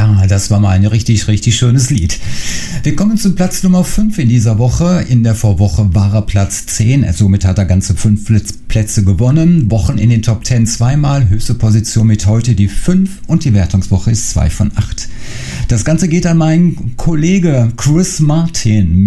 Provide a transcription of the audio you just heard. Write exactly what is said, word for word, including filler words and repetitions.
Ja, das war mal ein richtig, richtig schönes Lied. Wir kommen zu Platz Nummer fünf in dieser Woche. In der Vorwoche war er Platz zehn. Somit hat er ganze fünf Plätze gewonnen. Wochen in den Top zehn zweimal. Höchste Position mit heute die fünf und die Wertungswoche ist zwei von acht. Das Ganze geht an meinen Kollege Chris Martin